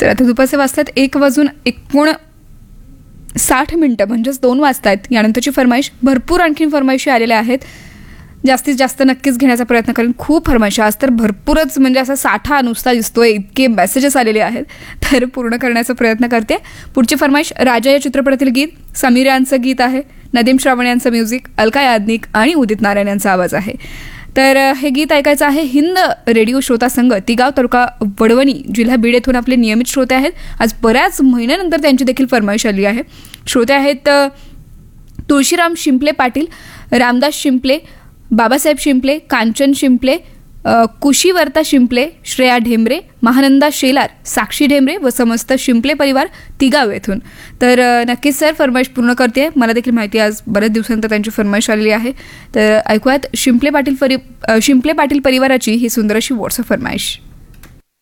तर आता दुपारचे वाजतात 1:59 म्हणजेच 2 वाजतात. यानंतरची फरमाईश, भरपूर आणखीन फरमाईशी आलेल्या आहेत. जास्तीत जास्त नक्कीच घेण्याचा प्रयत्न करेन. खूप फरमाईश आज तर भरपूरच, म्हणजे असा साठा नुसता दिसतोय, इतके मेसेजेस आलेले आहेत. तर पूर्ण करण्याचा प्रयत्न करते. पुढची फरमाईश राजा या चित्रपटातील गीत, समीर यांचं गीत आहे, नदीम श्रावण यांचं म्युझिक, अलका याज्ञिक आणि उदित नारायण यांचा आवाज आहे. तर हे गीत ऐकायचं आहे हिंद रेडिओ श्रोता संघ, तिगाव तालुका वडवणी, जिल्हा बीड येथून आपले नियमित श्रोते आहेत. आज बऱ्याच महिन्यानंतर त्यांची देखील फरमाईश आली आहे. श्रोते आहेत तुळशीराम शिंपले पाटील, रामदास शिंपले, बाबासाहेब शिंपले, कांचन शिंपले, कुशीवर्ता शिंपले, श्रेया ढेमरे, महानंदा शेलार, साक्षी ढेमरे व समस्त शिंपले परिवार तिगाव येथून. तर नक्कीच सर फरमाईश पूर्ण करते. मला देखील माहिती आज बऱ्याच दिवसांतर त्यांची फरमाईश आलेली आहे. तर ऐकूयात शिंपले पाटील परिवाराची ही सुंदर अशी व्हॉट्सअप फरमाईश.